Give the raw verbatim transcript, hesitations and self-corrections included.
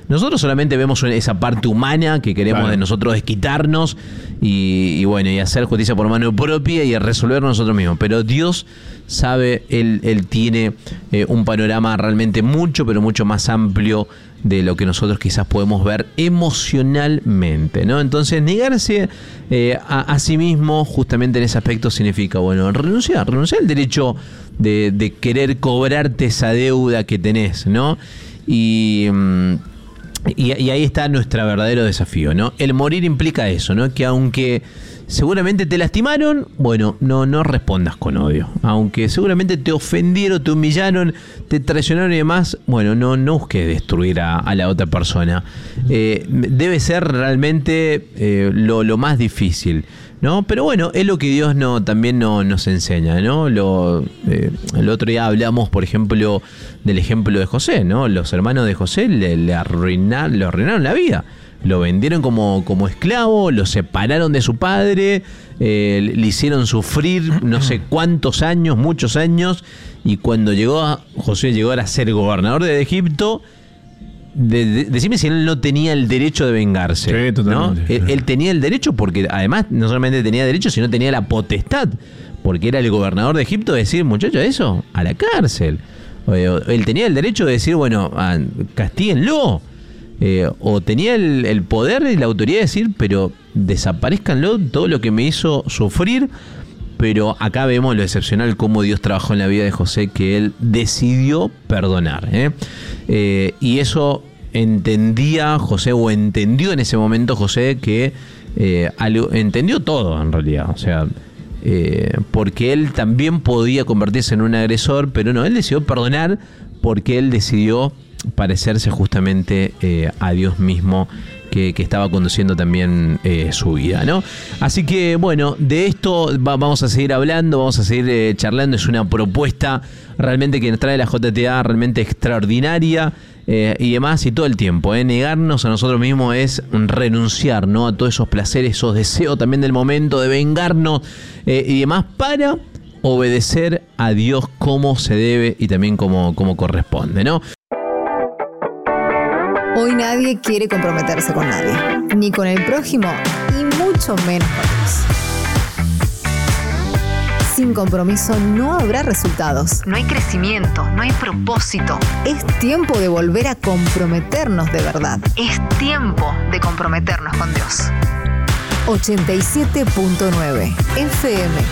nosotros solamente vemos esa parte humana que queremos claro. de nosotros desquitarnos y, y bueno, y hacer justicia por mano propia y resolver nosotros mismos. Pero Dios sabe, Él, él tiene eh, un panorama realmente mucho, pero mucho más amplio de lo que nosotros quizás podemos ver emocionalmente, ¿no? Entonces, negarse eh, a, a sí mismo justamente en ese aspecto significa, bueno, renunciar, renunciar al derecho de, de querer cobrarte esa deuda que tenés, ¿no? Y, y, y ahí está nuestro verdadero desafío, ¿no? El morir implica eso, ¿no? Que aunque seguramente te lastimaron, bueno, no, no respondas con odio. Aunque seguramente te ofendieron, te humillaron, te traicionaron y demás, bueno, no, no busques destruir a, a la otra persona. Eh, debe ser realmente eh, lo, lo más difícil, ¿no? Pero bueno, es lo que Dios no, también no, nos enseña, ¿no? Lo, eh, el otro día hablamos, por ejemplo, del ejemplo de José, ¿no? Los hermanos de José le, le, arruinaron, le arruinaron la vida. Lo vendieron como, como esclavo, lo separaron de su padre, eh, le hicieron sufrir no sé cuántos años, muchos años, y cuando llegó a, José llegó a ser gobernador de Egipto, de, de, decime si él no tenía el derecho de vengarse. Sí, totalmente. ¿No? Él, él tenía el derecho porque además no solamente tenía derecho, sino tenía la potestad, porque era el gobernador de Egipto, de decir, muchacho, eso, a la cárcel. Él tenía el derecho de decir, bueno, castíguenlo. Eh, o tenía el, el poder y la autoridad de decir, pero desaparezcanlo todo lo que me hizo sufrir. Pero acá vemos lo excepcional cómo Dios trabajó en la vida de José, que él decidió perdonar, ¿eh? Eh, y eso entendía José, o entendió en ese momento José, que eh, algo, entendió todo en realidad, o sea, eh, porque él también podía convertirse en un agresor, pero no, él decidió perdonar porque él decidió parecerse justamente eh, a Dios mismo, que, que estaba conduciendo también eh, su vida, ¿no? Así que bueno, de esto va, vamos a seguir hablando, vamos a seguir eh, charlando. Es una propuesta realmente que nos trae la J T A, realmente extraordinaria eh, y demás, y todo el tiempo, ¿eh? Negarnos a nosotros mismos es renunciar, ¿no? A todos esos placeres, esos deseos también del momento de vengarnos eh, y demás, para obedecer a Dios como se debe y también como, como corresponde, ¿no? Hoy nadie quiere comprometerse con nadie, ni con el prójimo, y mucho menos con Dios. Sin compromiso no habrá resultados. No hay crecimiento, no hay propósito. Es tiempo de volver a comprometernos de verdad. Es tiempo de comprometernos con Dios. ochenta y siete punto nueve F M